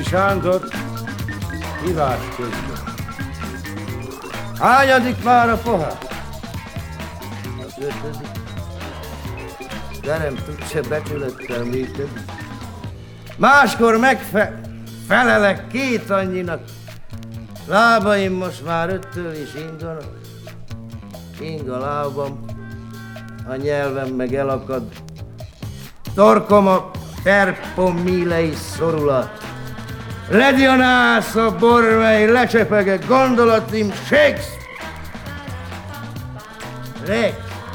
Sándor, hívás közben. Hányadik már a pohár? Az 5. De nem tud se becsülettel működni. Máskor megfelelek 2 annyinak. Lábaim most már 5-től is inganak. Ing a lábam, a nyelvem meg elakad. Torkom a terpomíle is szorulat. Ledionász a borvej, lecsepege gondolatim, Shakespeare! Rex!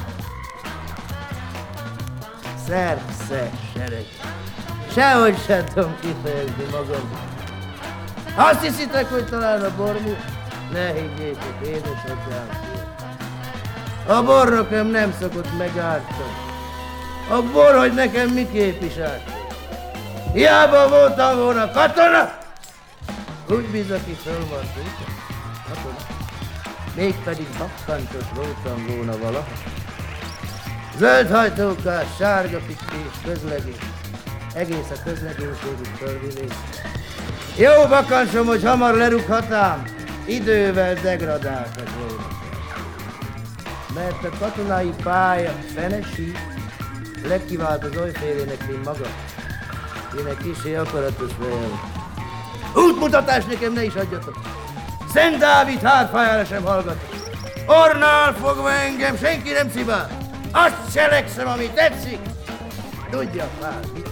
Szersze sereg. Sehogy sem tudom kifejezni magam. Azt hiszitek, hogy talán a bormú? Ne higgyétek, édesatyám. A bornokom nem szokott megártani. A bor, hogy nekem miképp is árt. Hiába voltam volna katona, úgy bizony fölmart, katona. Mégpedig bakkantos voltam volna valaha. Zöldhajtókás, sárga pikkés, közlegés, egész a közlegénységük fölvilés. Jó bakansom, hogy hamar lerúghatám, idővel degradáltak volna. Mert a katonai pálya fenesi legkivált az olyfélének, mint maga. Én egy kisé akaratos vagyok. Útmutatás nekem ne is adjatok. Szent Dávid hátfájára sem hallgatok. Orrnál fogva engem senki nem szibál. Azt cselekszem, ami tetszik. Tudja már, mit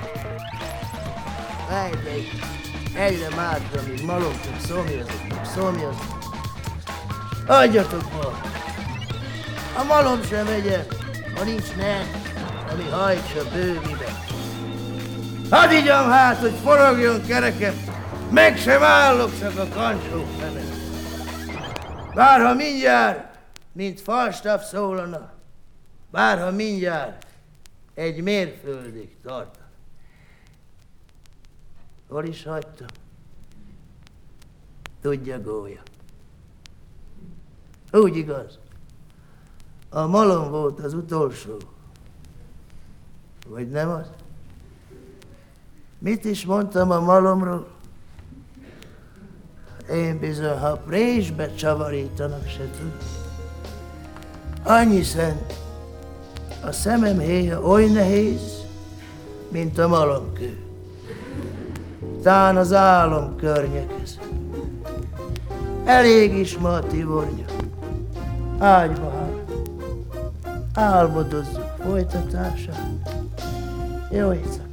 hiszem. Egyre másra, mint malomtok, szomjazok. Adjatok ma. A malom sem megyen, ha nincs nen, ami hajtsa bővibe. Hadd igyam hát, hogy forogjon kerekem, meg sem állok, csak a kancsók fenek. Bárha mindjárt, mint falstaff szólana, bárha mindjárt egy mérföldig tartana. Hol is hagytam? Tudja, gólya. Úgy igaz, a malom volt az utolsó. Vagy nem az? Mit is mondtam a malomról? Én bizony, ha présbe csavarítanak, se tud. Annyi szent, a szemem héja oly nehéz, mint a malomkő. Tán az álom környekez. Elég is ma a tivornya. Ágyba hát, álmodozzuk folytatását. Jó éjszakát!